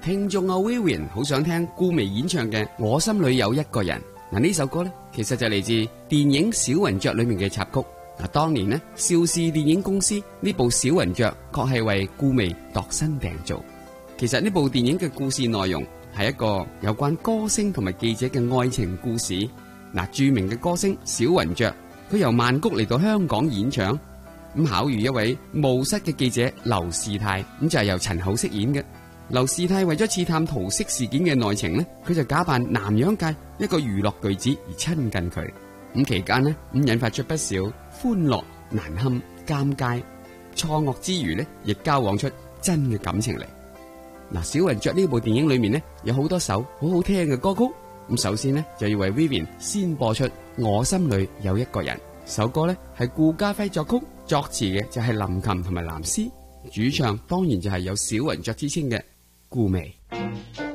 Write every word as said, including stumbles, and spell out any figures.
聽眾阿 Vivian 好想聽顧媚演唱嘅《我心裏有一個人》。嗱，呢首歌咧，其實就嚟自電影《小雲雀》裏面嘅插曲。嗱，當年呢，邵氏電影公司呢部《小雲雀》確係為顧媚度身訂造。其實呢部電影嘅故事內容係一個有關歌星同埋記者嘅愛情故事。嗱，著名嘅歌星小雲雀，佢由曼谷嚟到香港演唱，咁巧遇一位冒失嘅記者劉士泰，咁就係由陳好飾演嘅。劉士泰為咗刺探桃色事件嘅內情呢，佢就假扮南洋界一個娛樂巨子而親近佢。咁期間呢，咁引發出不少歡樂、難堪、尷尬、錯愕之餘呢，亦交往出真嘅感情嚟。嗱，小雲雀呢部電影裏面呢，有好多首好好聽嘅歌曲。咁首先呢，就要為 Vivian 先播出《我心裏有一個人》。首歌呢係顧嘉輝作曲，作詞嘅就係林琴同埋藍絲，主唱當然就係有小雲雀之稱嘅顧媚。